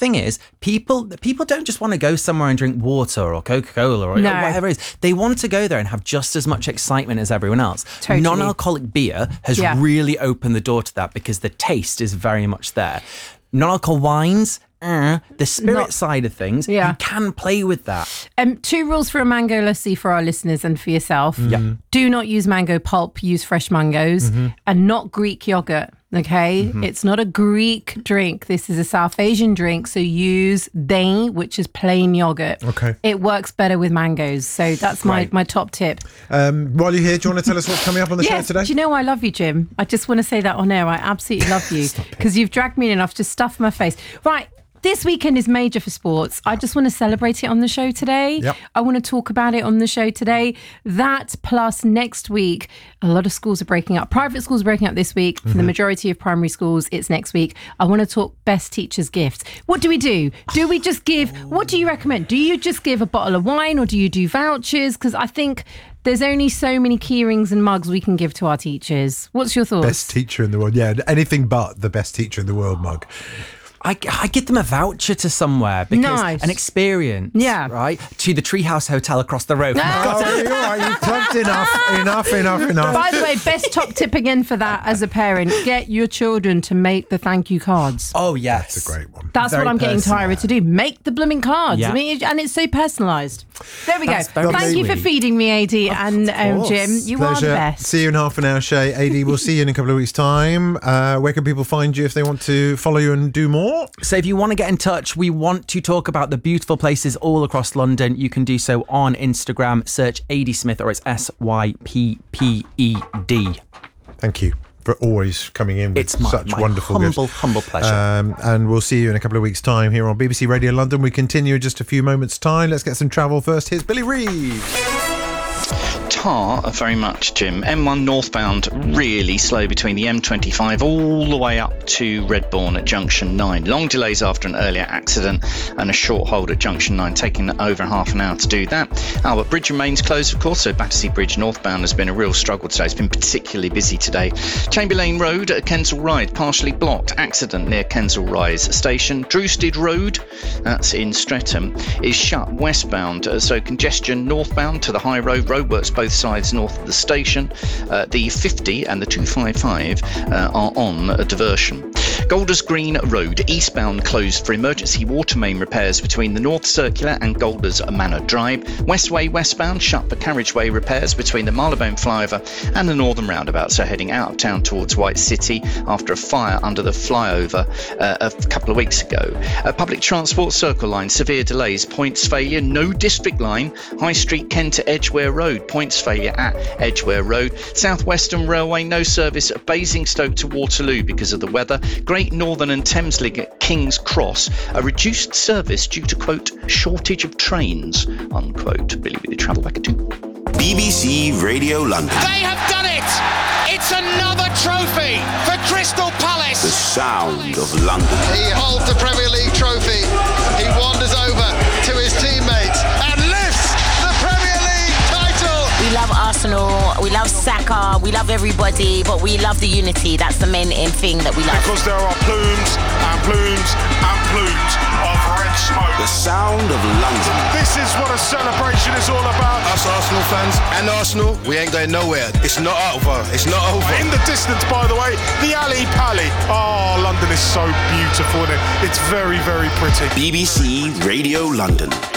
thing is, people don't just want to go somewhere and drink water or Coca-Cola or whatever it is. They want to go there and have just as much excitement as everyone else. Totally. Non-alcoholic beer has really opened the door to that because the taste is very much there. Non-alcohol wines, the spirit side of things, you can play with that. 2 rules for a mango lassi for our listeners and for yourself. Do not use mango pulp, use fresh mangoes, and not Greek yogurt. Okay, it's not a Greek drink. This is a South Asian drink. So use dahi, which is plain yogurt. Okay, it works better with mangoes. So that's my top tip. While you're here, do you want to tell us what's coming up on the show today? Do you know I love you, Jim? I just want to say that on air. I absolutely love you because you've dragged me in enough to stuff my face. Right. This weekend is major for sports. I just want to celebrate it on the show today. I want to talk about it on the show today. That plus next week, a lot of schools are breaking up. Private schools are breaking up this week. For the majority of primary schools, it's next week. I want to talk best teachers' gifts. What do we do? Do we just give, what do you recommend? Do you just give a bottle of wine or do you do vouchers? Because I think there's only so many key rings and mugs we can give to our teachers. What's your thoughts? Best teacher in the world. Yeah, anything but the best teacher in the world mug. I get them a voucher to somewhere because an experience, right? To the Treehouse Hotel across the road. You're right, you've plugged enough. By the way, best top tip again for that as a parent, get your children to make the thank you cards. Oh, yes. That's a great one. That's what I'm getting Tyra to do. Make the blooming cards. I mean, and it's so personalised. There we go. Thank you for feeding me, AD and Jim. You are the best. See you in half an hour, Shay. AD, we'll see you in a couple of weeks' time. Where can people find you if they want to follow you and do more? So if you want to get in touch, we want to talk about the beautiful places all across London. You can do so on Instagram. Search AD Smith, or it's SYPPED. Thank you for always coming in with such wonderful humble pleasure. And we'll see you in a couple of weeks' time here on BBC Radio London. We continue in just a few moments' time. Let's get some travel first. Here's Billy Reeves. Very much, Jim. M1 northbound really slow between the M25 all the way up to Redbourne at Junction 9. Long delays after an earlier accident and a short hold at Junction 9, taking over half an hour to do that. Albert Bridge remains closed, of course, so Battersea Bridge northbound has been a real struggle today. It's been particularly busy today. Chamber Lane Road at Kensal Rise partially blocked. Accident near Kensal Rise Station. Drewstead Road, that's in Streatham, is shut westbound, so congestion northbound to the High Road. Roadworks both sides north of the station. The 50 and the 255 are on a diversion. Golders Green Road eastbound closed for emergency water main repairs between the North Circular and Golders Manor Drive. Westway westbound shut for carriageway repairs between the Marylebone flyover and the Northern Roundabout, so heading out of town towards White City after a fire under the flyover a couple of weeks ago. Public transport Circle Line, severe delays, points failure, no District Line, High Street Kent to Edgware Road, points failure at Edgware Road. South Western Railway, no service at Basingstoke to Waterloo because of the weather. Great Northern and Thameslink at King's Cross, a reduced service due to, quote, shortage of trains, unquote. Billy with the travel back at 2. BBC Radio London. They have done it! It's another trophy for Crystal Palace. The sound of London. He holds the Premier League trophy. He wanders over to his teammates and lifts the Premier League title. We love Arsenal, we love Saka, we love everybody, but we love the unity. That's the main thing that we love. Because there are plumes and plumes and plumes of red smoke. The sound of London. This is what a celebration is all about. Us Arsenal fans and Arsenal, we ain't going nowhere. It's not over. It's not over. In the distance, by the way, the Ali Pali. Oh, London is so beautiful. It's very, very pretty. BBC Radio London.